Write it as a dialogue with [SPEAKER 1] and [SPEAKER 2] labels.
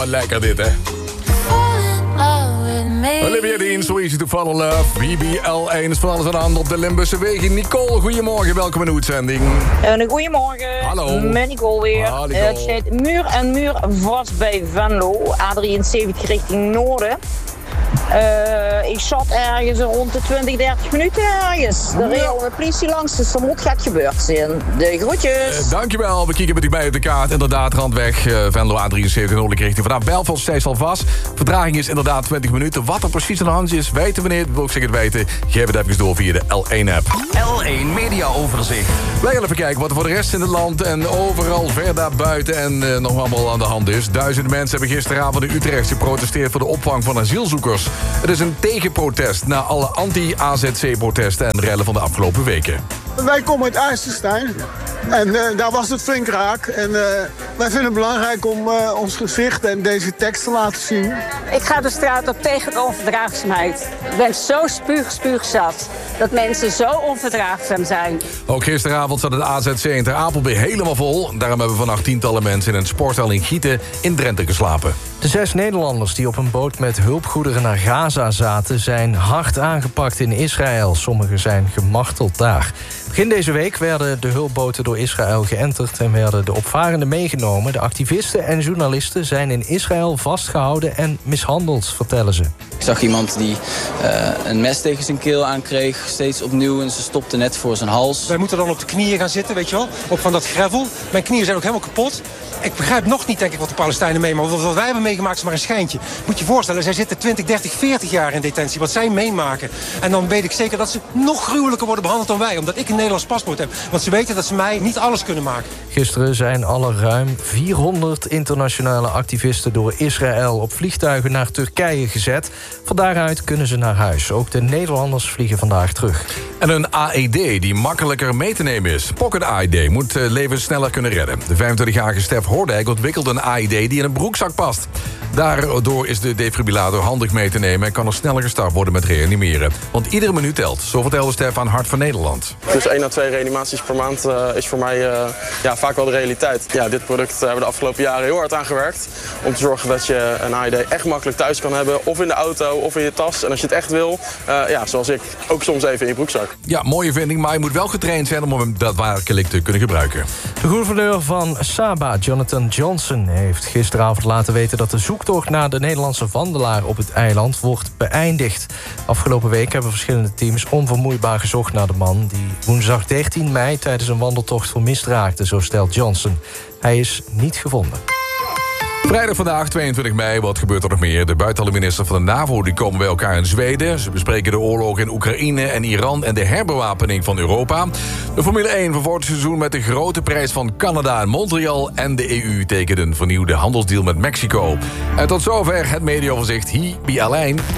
[SPEAKER 1] wat lekker dit, hè? Olivia Dean, So Easy to Fall in Love. BBL1 is van alles aan de hand op de Limburgse wegen. Nicole, goedemorgen, welkom in de uitzending.
[SPEAKER 2] Een goedemorgen.
[SPEAKER 1] Hallo.
[SPEAKER 2] Met Nicole weer.
[SPEAKER 1] Ah, Nicole.
[SPEAKER 2] Het staat muur aan muur vast bij Venlo. A73 richting noorden. Ik zat ergens rond de 20-30 minuten ergens. Er reed al de politie langs, dus er moet gaat gebeurd zijn. De groetjes.
[SPEAKER 1] Dankjewel, we kijken met u bij op de kaart. Inderdaad, randweg Venlo A73 noordelijke richting. Vanaf Belfast steeds al vast. Vertraging is inderdaad 20 minuten. Wat er precies aan de hand is, weten we niet. Wil ik zeker het weten, geef het even door via de L1-app.
[SPEAKER 3] L1 Media Overzicht.
[SPEAKER 1] Wij gaan even kijken wat er voor de rest in het land en overal ver daarbuiten en nog allemaal aan de hand is. Duizenden mensen hebben gisteravond in Utrecht geprotesteerd voor de opvang van asielzoekers. Het is een tegenprotest na alle anti-AZC-protesten en rellen van de afgelopen weken.
[SPEAKER 4] Wij komen uit IJsselstein en daar was het flink raak. En wij vinden het belangrijk om ons gezicht en deze tekst te laten zien.
[SPEAKER 5] Ik ga de straat op tegen onverdraagzaamheid. Ik ben zo spuugzat dat mensen zo onverdraagzaam zijn.
[SPEAKER 1] Ook gisteravond zat het AZC in Ter Apelbe helemaal vol. Daarom hebben we vannacht tientallen mensen in een sporthal in Gieten in Drenthe geslapen.
[SPEAKER 6] De 6 Nederlanders die op een boot met hulpgoederen naar Gaza zaten zijn hard aangepakt in Israël. Sommigen zijn gemarteld daar. Begin deze week werden de hulpboten door Israël geënterd en werden de opvarenden meegenomen. De activisten en journalisten zijn in Israël vastgehouden en mishandeld, vertellen ze.
[SPEAKER 7] Ik zag iemand die een mes tegen zijn keel aankreeg, steeds opnieuw, en ze stopte net voor zijn hals.
[SPEAKER 8] Wij moeten dan op de knieën gaan zitten, weet je wel, op van dat gravel. Mijn knieën zijn ook helemaal kapot. Ik begrijp nog niet, denk ik, wat de Palestijnen meemaken. Wat wij hebben meegemaakt is maar een schijntje. Moet je voorstellen, zij zitten 20, 30, 40 jaar in detentie. Wat zij meemaken. En dan weet ik zeker dat ze nog gruwelijker worden behandeld dan wij. Omdat ik een Nederlands paspoort heb. Want ze weten dat ze mij niet alles kunnen maken.
[SPEAKER 6] Gisteren zijn alle ruim 400 internationale activisten door Israël op vliegtuigen naar Turkije gezet. Van daaruit kunnen ze naar huis. Ook de Nederlanders vliegen vandaag terug.
[SPEAKER 1] En een AED die makkelijker mee te nemen is. Pocket AED moet levens sneller kunnen redden. De 25-jarige Stef Hoordijk ontwikkelde een AED die in een broekzak past. Daardoor is de defibrillator handig mee te nemen en kan er sneller gestart worden met reanimeren. Want iedere minuut telt. Zo vertelde Stef aan Hart van Nederland.
[SPEAKER 9] Dus 1 à 2 reanimaties per maand is voor mij vaak wel de realiteit. Ja, dit product hebben we de afgelopen jaren heel hard aan gewerkt. Om te zorgen dat je een AED echt makkelijk thuis kan hebben. Of in de auto, of in je tas. En als je het echt wil, zoals ik, ook soms even in je broekzak.
[SPEAKER 1] Ja, mooie vinding, maar je moet wel getraind zijn om hem daadwerkelijk te kunnen gebruiken.
[SPEAKER 6] De gouverneur van Saba, Jonathan Johnson, heeft gisteravond laten weten dat de zoektocht naar de Nederlandse wandelaar op het eiland wordt beëindigd. Afgelopen week hebben verschillende teams onvermoeibaar gezocht naar de man die woensdag 13 mei tijdens een wandeltocht vermist raakte, zo stelt Johnson. Hij is niet gevonden.
[SPEAKER 1] Vrijdag vandaag, 22 mei, wat gebeurt er nog meer? De buitenlandministers van de NAVO die komen bij elkaar in Zweden. Ze bespreken de oorlog in Oekraïne en Iran en de herbewapening van Europa. De Formule 1 vervolgt het seizoen met de grote prijs van Canada en Montreal. En de EU tekent een vernieuwde handelsdeal met Mexico. En tot zover het mediaoverzicht hier bij L1.